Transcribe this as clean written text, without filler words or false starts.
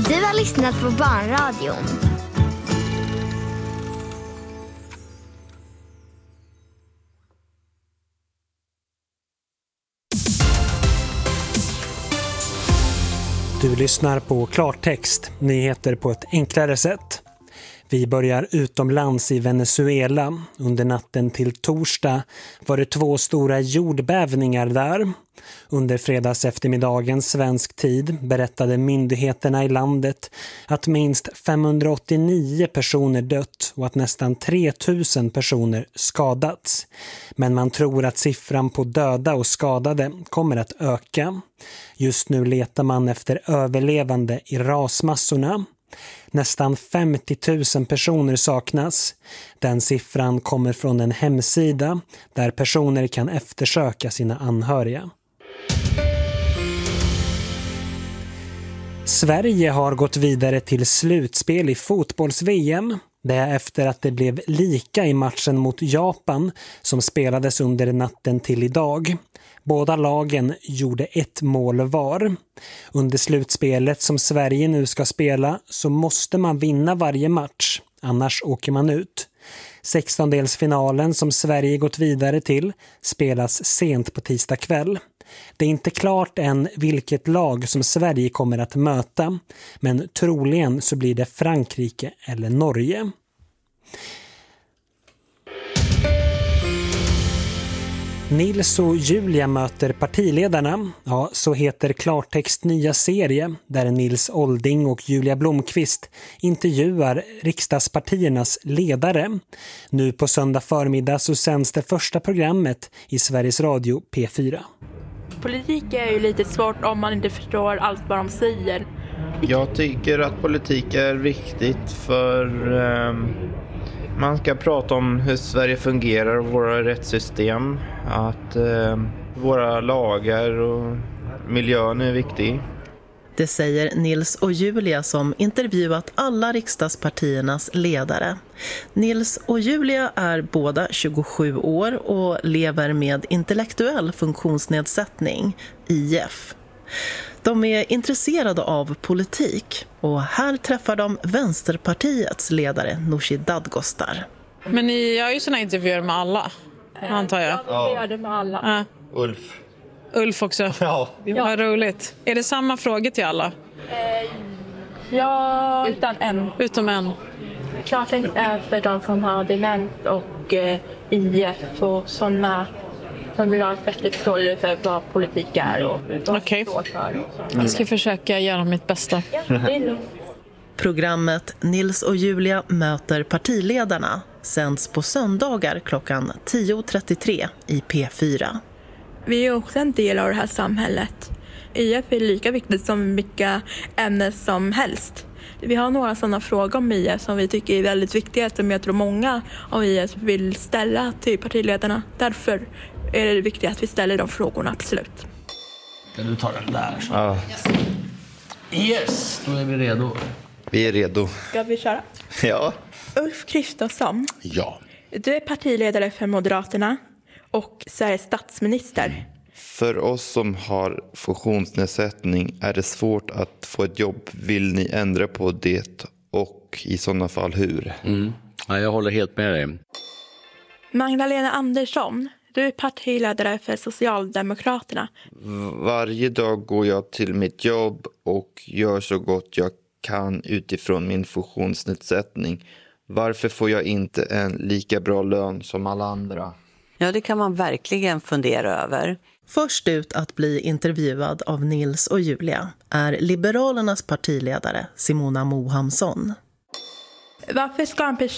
Du har lyssnat på Barnradion. Du lyssnar på Klartext, nyheter på ett enklare sätt. Vi börjar utomlands i Venezuela. Under natten till torsdag var det 2 stora jordbävningar där. Under fredags eftermiddagen svensk tid berättade myndigheterna i landet att minst 589 personer dött och att nästan 3000 personer skadats. Men man tror att siffran på döda och skadade kommer att öka. Just nu letar man efter överlevande i rasmassorna. Nästan 50 000 personer saknas. Den siffran kommer från en hemsida där personer kan eftersöka sina anhöriga. Sverige har gått vidare till slutspel i fotbolls-VM. Det är efter att det blev lika i matchen mot Japan som spelades under natten till idag. Båda lagen gjorde 1 mål var. Under slutspelet som Sverige nu ska spela så måste man vinna varje match, annars åker man ut. 16-delsfinalen som Sverige gått vidare till spelas sent på tisdag kväll. Det är inte klart än vilket lag som Sverige kommer att möta, men troligen så blir det Frankrike eller Norge. Nils och Julia möter partiledarna. Ja, så heter Klartext nya serie där Nils Olding och Julia Blomqvist intervjuar riksdagspartiernas ledare. Nu på söndag förmiddag så sänds det första programmet i Sveriges Radio P4. Politik är ju lite svårt om man inte förstår allt vad de säger. Jag tycker att politik är viktigt för man ska prata om hur Sverige fungerar och våra rättssystem. Att våra lagar och miljön är viktig. Det säger Nils och Julia som intervjuat alla riksdagspartiernas ledare. Nils och Julia är båda 27 år och lever med intellektuell funktionsnedsättning, IF. De är intresserade av politik och här träffar de Vänsterpartiets ledare Nooshi Dadgostar. Men ni gör ju såna intervjuer med alla, antar jag. Ja, vi gör det med alla. Ulf också? Ja. Vad roligt. Är det samma frågor till alla? Ja, utan en. Utom en. Klartext är för de som har demens och IF och sådana som vill ha ett bättre förståelse för vad politik är och vad det står för. Jag ska försöka göra mitt bästa. Programmet Nils och Julia möter partiledarna sänds på söndagar klockan 10.33 i P4. Vi är också en del av det här samhället. IF är lika viktigt som vilka ämnen som helst. Vi har några sådana frågor om IF som vi tycker är väldigt viktiga, som jag tror många av IF vill ställa till partiledarna. Därför är det viktigt att vi ställer de frågorna, absolut. Du tar den där. Så. Ja. Yes, då är vi redo. Vi är redo. Ska vi köra? Ja. Ulf Kristersson, Ja. du är partiledare för Moderaterna och Sveriges statsminister. För oss som har funktionsnedsättning är det svårt att få ett jobb. Vill ni ändra på det och i sådana fall hur? Ja, jag håller helt med dig. Magdalena Andersson, du är partiledare för Socialdemokraterna. Varje dag går jag till mitt jobb och gör så gott jag kan utifrån min funktionsnedsättning. Varför får jag inte en lika bra lön som alla andra? Ja, det kan man verkligen fundera över. Först ut att bli intervjuad av Nils och Julia är Liberalernas partiledare Simona Mohamsson. Varför ska en person